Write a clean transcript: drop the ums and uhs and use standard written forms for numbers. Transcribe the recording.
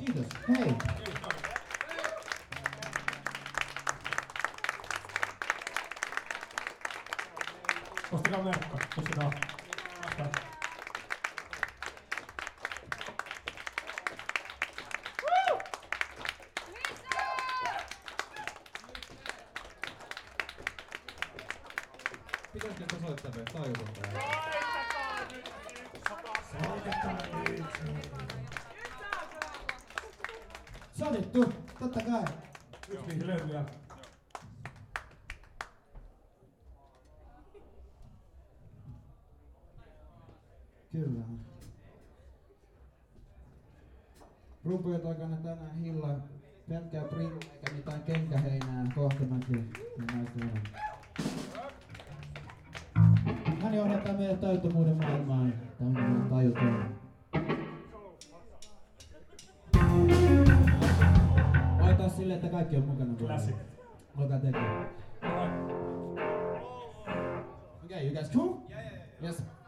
Kiitos. Hei. Ostakaa merkka, ostakaa. Pitäisikö te soittaa vielä taajuudelta? Soitetaan nyt. Soitettu, totta kai. Yksi biisi löytyy vielä. Kyllä. Rumpujen takana tänään Hilla, pelkkää prima eikä mitään kenkäheinää, Kohtamäki ja naisten. Hän johdattaa meidät täyttömuuden maailmaan, tämmöinen tajuton. Voitais silleen, että kaikki on mukana. Classic. Olkaa tekee. Okay, you guys cool? Yeah. Yes.